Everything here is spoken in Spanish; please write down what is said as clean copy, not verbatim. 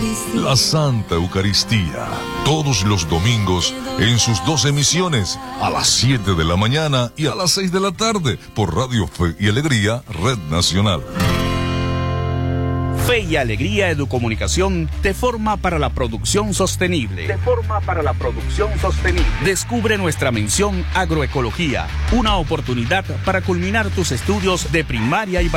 La Santa Eucaristía, todos los domingos en sus 2 emisiones, a las 7 de la mañana y a las 6 de la tarde, por Radio Fe y Alegría, Red Nacional. Fe y Alegría Educomunicación te forma para la producción sostenible. Descubre nuestra mención Agroecología, una oportunidad para culminar tus estudios de primaria y